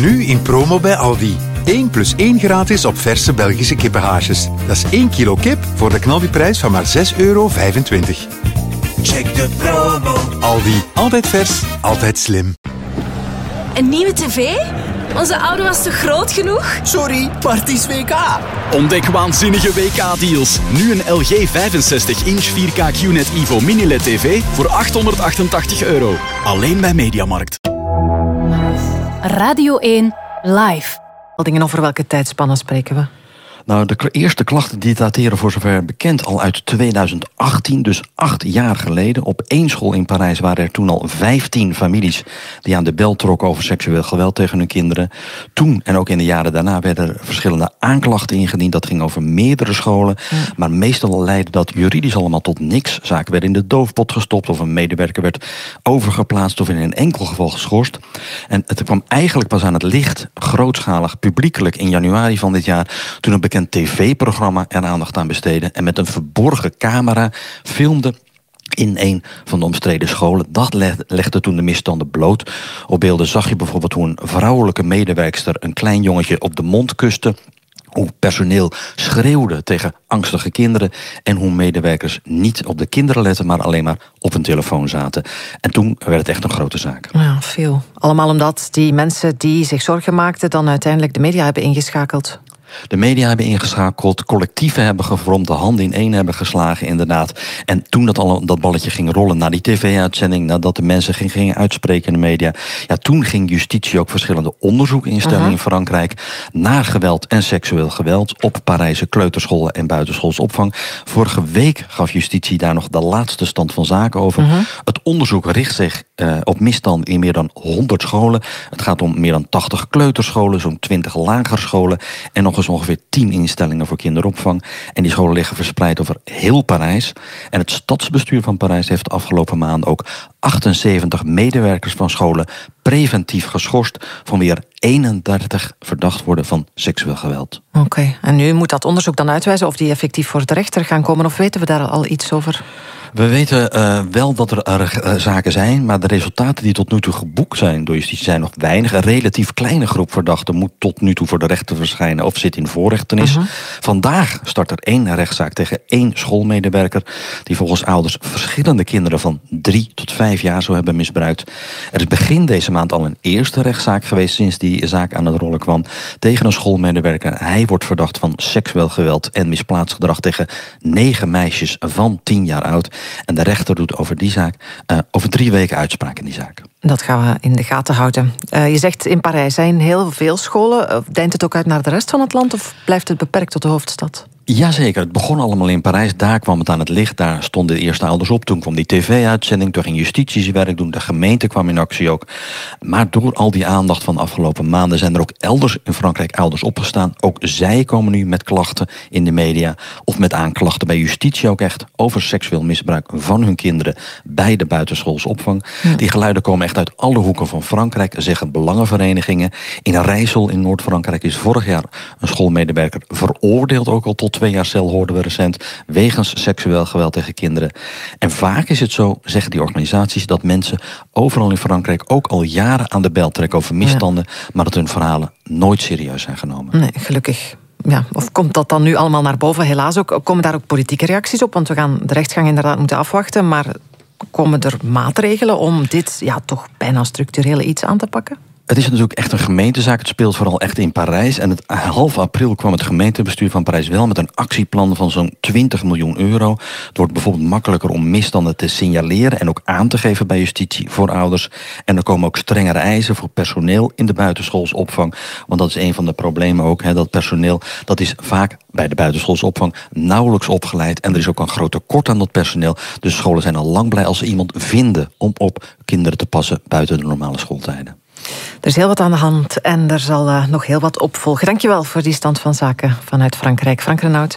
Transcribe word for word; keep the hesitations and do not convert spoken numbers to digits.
Nu in promo bij Aldi. één plus één gratis op verse Belgische kippenhaasjes. Dat is één kilo kip voor de knaldiprijs van maar zes euro vijfentwintig. Check de promo. Aldi. Altijd vers, altijd slim. Een nieuwe tv? Onze oude was te groot genoeg? Sorry, maar het is W K. Ontdek waanzinnige W K-deals. Nu een L G vijfenzestig inch vier K Q N E T Evo Mini L E D T V voor achthonderdachtentachtig euro. Alleen bij Mediamarkt. Radio één live. Al dingen over welke tijdspannen spreken we? Nou, de eerste klachten die dateren voor zover bekend al uit tweeduizend achttien, dus acht jaar geleden. Op één school in Parijs waren er toen al vijftien families die aan de bel trokken over seksueel geweld tegen hun kinderen. Toen en ook in de jaren daarna werden er verschillende aanklachten ingediend. Dat ging over meerdere scholen. Ja. Maar meestal leidde dat juridisch allemaal tot niks. Zaken werden in de doofpot gestopt of een medewerker werd overgeplaatst of in een enkel geval geschorst. En het kwam eigenlijk pas aan het licht, grootschalig, publiekelijk in januari van dit jaar, toen een bekend tv-programma er aandacht aan besteedde en met een verborgen camera filmde in een van de omstreden scholen. Dat legde toen de misstanden bloot. Op beelden zag je bijvoorbeeld hoe een vrouwelijke medewerkster een klein jongetje op de mond kuste, hoe personeel schreeuwde tegen angstige kinderen en hoe medewerkers niet op de kinderen letten, maar alleen maar op hun telefoon zaten. En toen werd het echt een grote zaak. Ja, veel. Allemaal omdat die mensen die zich zorgen maakten dan uiteindelijk de media hebben ingeschakeld. De media hebben ingeschakeld, collectieven hebben gevormd, de handen in één hebben geslagen inderdaad. En toen dat, al, dat balletje ging rollen naar die tv-uitzending, nadat de mensen gingen, gingen uitspreken in de media, ja, toen ging justitie ook verschillende onderzoeken instellen uh-huh. in Frankrijk naar geweld en seksueel geweld op Parijse kleuterscholen en buitenschoolsopvang. Vorige week gaf justitie daar nog de laatste stand van zaken over. Uh-huh. Het onderzoek richt zich uh, op misstanden in meer dan honderd scholen. Het gaat om meer dan tachtig kleuterscholen, zo'n twintig lagerscholen en nog eens ongeveer tien instellingen voor kinderopvang. En die scholen liggen verspreid over heel Parijs. En het stadsbestuur van Parijs heeft de afgelopen maanden ook achtenzeventig medewerkers van scholen preventief geschorst, van wie er eenendertig verdacht worden van seksueel geweld. Oké, okay. En nu moet dat onderzoek dan uitwijzen of die effectief voor de rechter gaan komen, of weten we daar al iets over? We weten uh, wel dat er uh, zaken zijn, maar de resultaten die tot nu toe geboekt zijn door justitie zijn nog weinig. Een relatief kleine groep verdachten moet tot nu toe voor de rechter verschijnen of zit in voorrechtenis. Uh-huh. Vandaag start er één rechtszaak tegen één schoolmedewerker die volgens ouders verschillende kinderen van drie tot vijf jaar zou hebben misbruikt. Er is begin deze maand al een eerste rechtszaak geweest sinds die zaak aan het rollen kwam tegen een schoolmedewerker. Hij wordt verdacht van seksueel geweld en misplaatst gedrag tegen negen meisjes van tien jaar oud. En de rechter doet over die zaak uh, over drie weken uitspraak in die zaak. Dat gaan we in de gaten houden. Uh, je zegt in Parijs zijn heel veel scholen. Uh, deint het ook uit naar de rest van het land of blijft het beperkt tot de hoofdstad? Jazeker, het begon allemaal in Parijs. Daar kwam het aan het licht, daar stonden de eerste ouders op. Toen kwam die tv-uitzending, toen ging justitie zijn werk doen. De gemeente kwam in actie ook. Maar door al die aandacht van de afgelopen maanden zijn er ook elders in Frankrijk ouders opgestaan. Ook zij komen nu met klachten in de media of met aanklachten bij justitie ook echt over seksueel misbruik van hun kinderen bij de buitenschoolsopvang. Ja. Die geluiden komen echt uit alle hoeken van Frankrijk, zeggen belangenverenigingen. In Rijssel in Noord-Frankrijk is vorig jaar een schoolmedewerker veroordeeld ook al tot twee jaar cel, hoorden we recent, wegens seksueel geweld tegen kinderen. En vaak is het zo, zeggen die organisaties, dat mensen overal in Frankrijk ook al jaren aan de bel trekken over misstanden, ja. maar dat hun verhalen nooit serieus zijn genomen. Nee, gelukkig. Ja, of komt dat dan nu allemaal naar boven? Helaas ook. Komen daar ook politieke reacties op? Want we gaan de rechtsgang inderdaad moeten afwachten, maar komen er maatregelen om dit ja, toch bijna structurele iets aan te pakken? Het is natuurlijk echt een gemeentezaak. Het speelt vooral echt in Parijs. En het half april kwam het gemeentebestuur van Parijs wel met een actieplan van zo'n twintig miljoen euro. Het wordt bijvoorbeeld makkelijker om misstanden te signaleren en ook aan te geven bij justitie voor ouders. En er komen ook strengere eisen voor personeel in de buitenschoolsopvang. Want dat is een van de problemen ook. Hè, dat personeel, dat is vaak bij de buitenschoolsopvang nauwelijks opgeleid. En er is ook een groot tekort aan dat personeel. Dus scholen zijn al lang blij als ze iemand vinden om op kinderen te passen buiten de normale schooltijden. Er is heel wat aan de hand en er zal uh, nog heel wat op volgen. Dankjewel voor die stand van zaken vanuit Frankrijk. Frank Renaud.